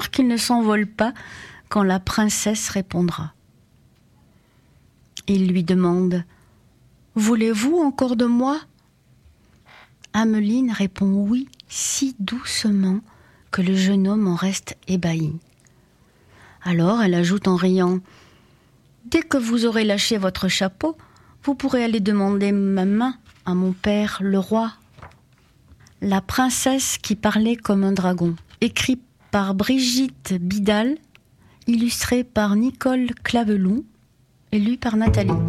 qu'il ne s'envole pas quand la princesse répondra. Il lui demande « Voulez-vous encore de moi ?» Ameline répond « oui » si doucement que le jeune homme en reste ébahi. Alors elle ajoute en riant « Dès que vous aurez lâché votre chapeau, vous pourrez aller demander ma main à mon père le roi. » La princesse qui parlait comme un dragon, écrit par Brigitte Bidal, illustré par Nicole Claveloux et lu par Nathalie.